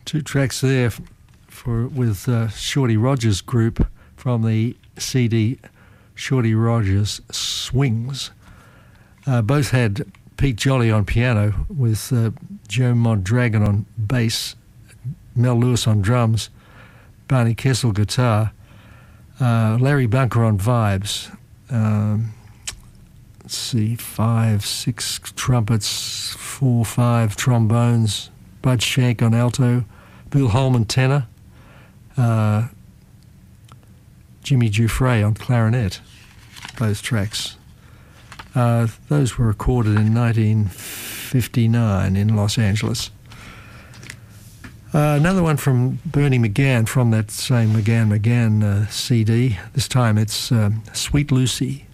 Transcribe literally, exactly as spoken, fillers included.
Two tracks there for with uh, Shorty Rogers Group from the C D Shorty Rogers Swings. Uh, both had Pete Jolly on piano with uh, Joe Mondragon on bass, Mel Lewis on drums, Barney Kessel guitar, uh, Larry Bunker on vibes. Um, let's see, five, six trumpets, four, five trombones, Bud Shank on alto, Bill Holman tenor, uh, Jimmy Giuffre on clarinet, both tracks. Uh, those were recorded in nineteen fifty-nine in Los Angeles. Uh, another one from Bernie McGann from that same McGann McGann uh, C D. This time it's um, Sweet Lucy.